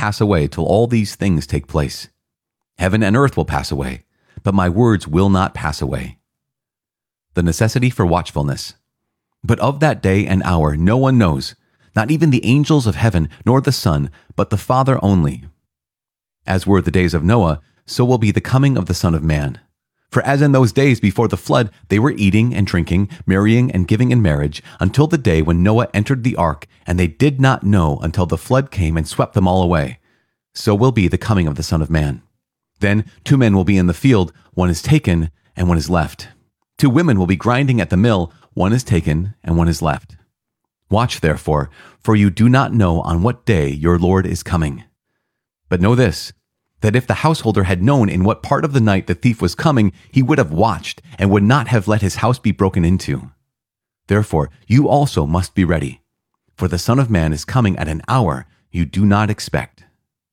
pass away till all these things take place. Heaven and earth will pass away, but my words will not pass away. The necessity for watchfulness. But of that day and hour no one knows, not even the angels of heaven, nor the Son, but the Father only. As were the days of Noah, so will be the coming of the Son of Man. For as in those days before the flood, they were eating and drinking, marrying and giving in marriage, until the day when Noah entered the ark, and they did not know until the flood came and swept them all away. So will be the coming of the Son of Man. Then 2 men will be in the field, one is taken and one is left. 2 women will be grinding at the mill, one is taken and one is left. Watch therefore, for you do not know on what day your Lord is coming. But know this, that if the householder had known in what part of the night the thief was coming, he would have watched and would not have let his house be broken into. Therefore, you also must be ready, for the Son of Man is coming at an hour you do not expect.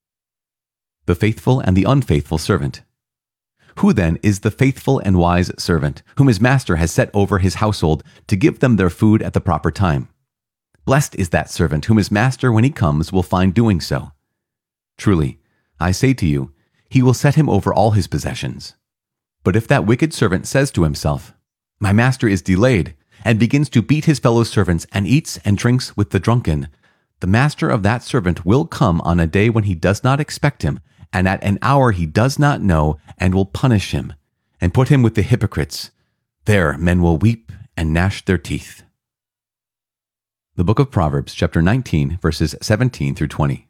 The faithful and the unfaithful servant. Who then is the faithful and wise servant, whom his master has set over his household to give them their food at the proper time? Blessed is that servant whom his master, when he comes, will find doing so. Truly, I say to you, he will set him over all his possessions. But if that wicked servant says to himself, my master is delayed, and begins to beat his fellow servants and eats and drinks with the drunken, the master of that servant will come on a day when he does not expect him, and at an hour he does not know, and will punish him, and put him with the hypocrites. There men will weep and gnash their teeth. The book of Proverbs, chapter 19, verses 17 through 20.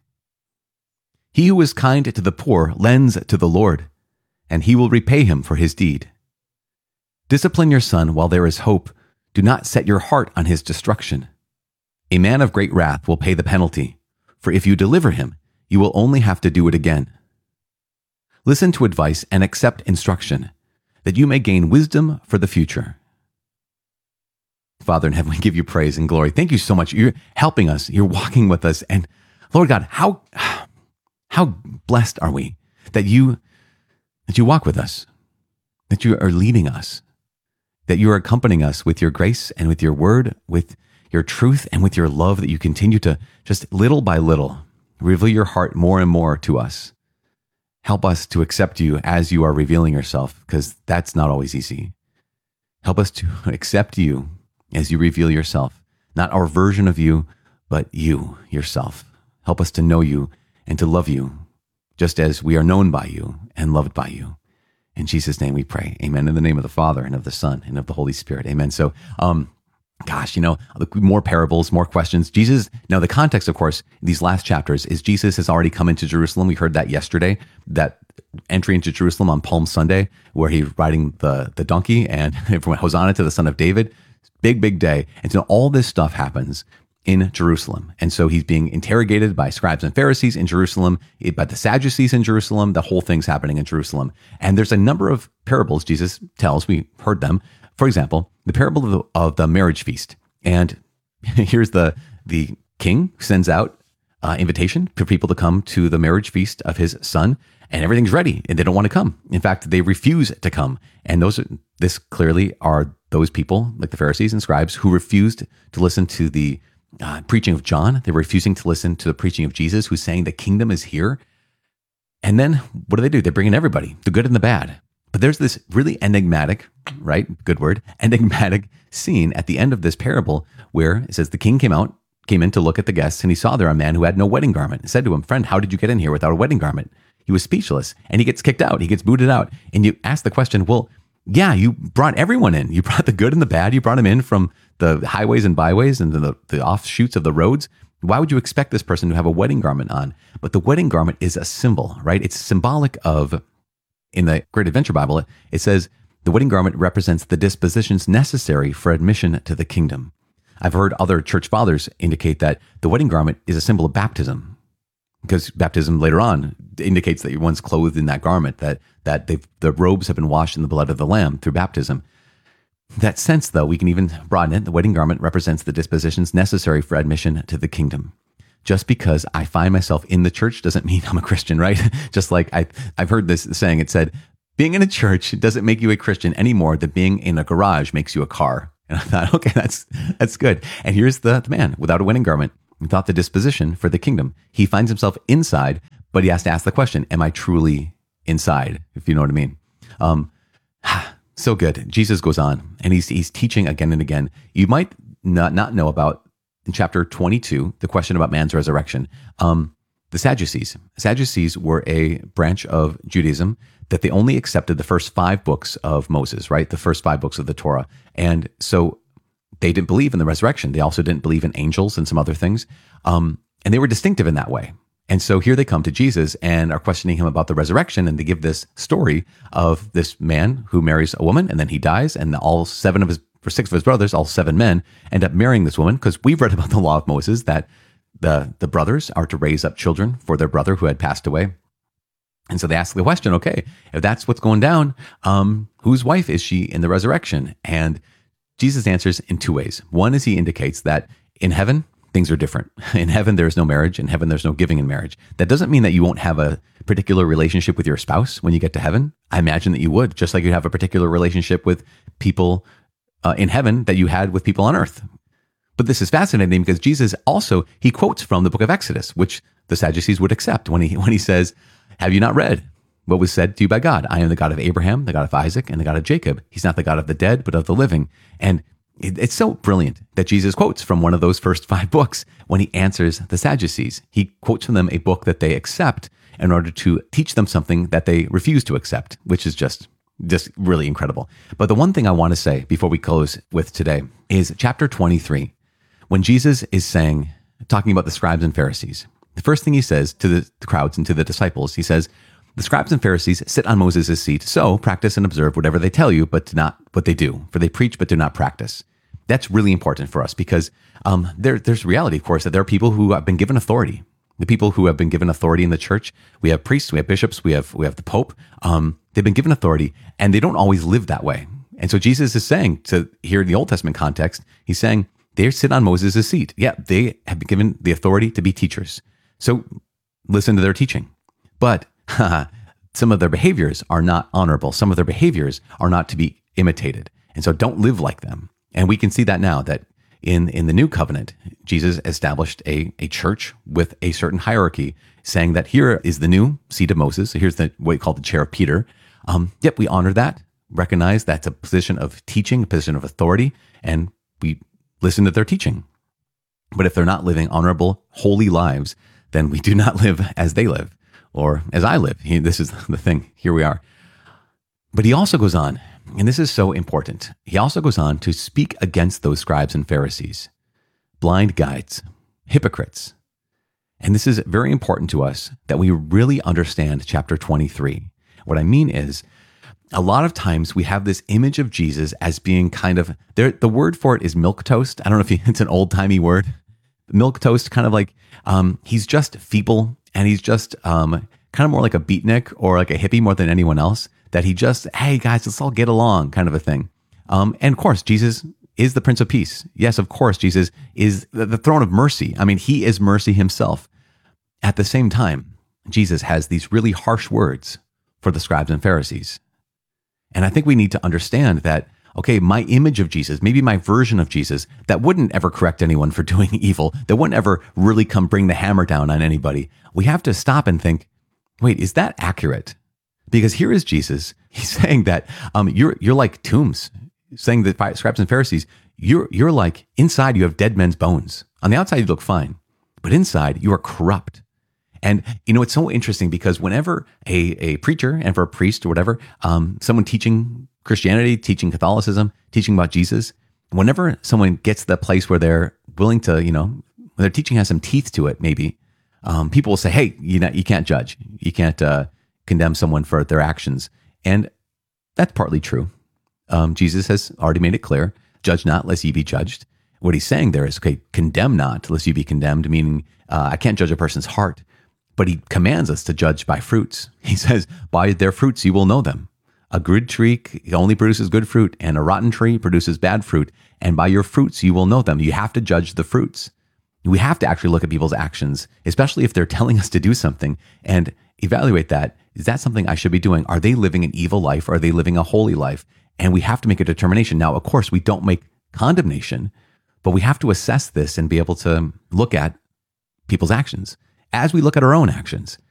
He who is kind to the poor lends to the Lord, and he will repay him for his deed. Discipline your son while there is hope. Do not set your heart on his destruction. A man of great wrath will pay the penalty, for if you deliver him, you will only have to do it again. Listen to advice and accept instruction, that you may gain wisdom for the future. Father in heaven, we give you praise and glory. Thank you so much. You're helping us. You're walking with us. And Lord God, how blessed are we that you walk with us, that you are leading us, that you are accompanying us with your grace and with your word, with your truth and with your love, that you continue to just little by little reveal your heart more and more to us. Help us to accept you as you are revealing yourself, because that's not always easy. Help us to accept you as you reveal yourself, not our version of you, but you yourself. Help us to know you and to love you, just as we are known by you and loved by you. In Jesus' name we pray. Amen. In the name of the Father and of the Son and of the Holy Spirit. Amen. So, more parables, more questions. Jesus, now the context, of course, these last chapters is Jesus has already come into Jerusalem. We heard that yesterday, that entry into Jerusalem on Palm Sunday, where he's riding the donkey and everyone, Hosanna to the Son of David. Big day. And so all this stuff happens in Jerusalem. And so he's being interrogated by scribes and Pharisees in Jerusalem, by the Sadducees in Jerusalem. The whole thing's happening in Jerusalem. And there's a number of parables Jesus tells. We heard them. For example, the parable of the marriage feast. And here's the king sends out invitation for people to come to the marriage feast of his son, and everything's ready, and they don't want to come. In fact, they refuse to come. And this clearly are those people, like the Pharisees and scribes, who refused to listen to the preaching of John. They're refusing to listen to the preaching of Jesus, who's saying the kingdom is here. And then what do? They bring in everybody, the good and the bad. But there's this really enigmatic, right? Good word, enigmatic scene at the end of this parable where it says the king came in to look at the guests, and he saw there a man who had no wedding garment. He said to him, friend, how did you get in here without a wedding garment? He was speechless, and he gets kicked out. He gets booted out. And you ask the question, well, yeah, you brought everyone in. You brought the good and the bad. You brought them in from the highways and byways and the offshoots of the roads. Why would you expect this person to have a wedding garment on? But the wedding garment is a symbol, right? It's symbolic of, in the Great Adventure Bible, it says the wedding garment represents the dispositions necessary for admission to the kingdom. I've heard other church fathers indicate that the wedding garment is a symbol of baptism, because baptism later on indicates that one's clothed in that garment, that the robes have been washed in the blood of the Lamb through baptism. That sense, though, we can even broaden it. The wedding garment represents the dispositions necessary for admission to the kingdom. Just because I find myself in the church doesn't mean I'm a Christian, right? Just like I've heard this saying, it said, being in a church doesn't make you a Christian any more than being in a garage makes you a car. And I thought, okay, that's good. And here's the man without a wedding garment. without the disposition for the kingdom. He finds himself inside, but he has to ask the question, am I truly inside? If you know what I mean. So good. Jesus goes on and he's teaching again and again. You might not know about in chapter 22, the question about man's resurrection. The Sadducees. Sadducees were a branch of Judaism that they only accepted the first 5 books of Moses, right? The first 5 books of the Torah. And so they didn't believe in the resurrection. They also didn't believe in angels and some other things. And they were distinctive in that way. And so here they come to Jesus and are questioning him about the resurrection. And they give this story of this man who marries a woman and then he dies. And all 6 of his brothers, all 7 men, end up marrying this woman, because we've read about the law of Moses that the brothers are to raise up children for their brother who had passed away. And so they ask the question, okay, if that's what's going down, whose wife is she in the resurrection? And Jesus answers in 2 ways. One is he indicates that in heaven, things are different. In heaven, there's no marriage. In heaven, there's no giving in marriage. That doesn't mean that you won't have a particular relationship with your spouse when you get to heaven. I imagine that you would, just like you have a particular relationship with people in heaven that you had with people on earth. But this is fascinating because Jesus also, he quotes from the book of Exodus, which the Sadducees would accept when he says, have you not read what was said to you by God? I am the God of Abraham, the God of Isaac, and the God of Jacob. He's not the God of the dead, but of the living. And it's so brilliant that Jesus quotes from one of those first 5 books when he answers the Sadducees. He quotes from them a book that they accept in order to teach them something that they refuse to accept, which is just really incredible. But the one thing I want to say before we close with today is chapter 23. When Jesus is talking about the scribes and Pharisees, the first thing he says to the crowds and to the disciples, he says, the scribes and Pharisees sit on Moses' seat, so practice and observe whatever they tell you, but not what they do. For they preach, but do not practice. That's really important for us because there's reality, of course, that there are people who have been given authority. The people who have been given authority in the church, we have priests, we have bishops, we have the Pope. They've been given authority and they don't always live that way. And so Jesus is saying, here in the Old Testament context, he's saying they sit on Moses' seat. Yeah, they have been given the authority to be teachers. So listen to their teaching. But some of their behaviors are not honorable. Some of their behaviors are not to be imitated. And so don't live like them. And we can see that now that in the new covenant, Jesus established a church with a certain hierarchy, saying that here is the new seat of Moses. So here's what we call the chair of Peter. Yep, we honor that, recognize that's a position of teaching, a position of authority, and we listen to their teaching. But if they're not living honorable, holy lives, then we do not live as they live, or as I live. This is the thing. Here we are. But he also goes on, and this is so important. He also goes on to speak against those scribes and Pharisees, blind guides, hypocrites. And this is very important to us that we really understand chapter 23. What I mean is, a lot of times we have this image of Jesus as being kind of, the word for it is milquetoast. I don't know if it's an old-timey word. Milquetoast, kind of like, he's just feeble and he's just kind of more like a beatnik or like a hippie more than anyone else. That he just, hey guys, let's all get along kind of a thing. And of course, Jesus is the Prince of Peace. Yes, of course, Jesus is the throne of mercy. I mean, he is mercy himself. At the same time, Jesus has these really harsh words for the scribes and Pharisees. And I think we need to understand that, okay, my image of Jesus, maybe my version of Jesus, that wouldn't ever correct anyone for doing evil, that wouldn't ever really come bring the hammer down on anybody. We have to stop and think, wait, is that accurate? Because here is Jesus. He's saying that you're like tombs. Saying that scribes and Pharisees, you're like inside you have dead men's bones. On the outside you look fine, but inside you are corrupt. And it's so interesting because whenever a preacher and for a priest or whatever, someone teaching Christianity, teaching Catholicism, teaching about Jesus, whenever someone gets to that place where they're willing to, when their teaching has some teeth to it, maybe people will say, hey, you can't judge, you can't condemn someone for their actions. And that's partly true. Jesus has already made it clear, judge not lest ye be judged. What he's saying there is, okay, condemn not lest you be condemned, meaning I can't judge a person's heart, but he commands us to judge by fruits. He says, by their fruits you will know them. A good tree only produces good fruit, and a rotten tree produces bad fruit. And by your fruits you will know them. You have to judge the fruits. We have to actually look at people's actions, especially if they're telling us to do something, and evaluate that. Is that something I should be doing? Are they living an evil life? Or are they living a holy life? And we have to make a determination. Now, of course, we don't make condemnation, but we have to assess this and be able to look at people's actions, as we look at our own actions.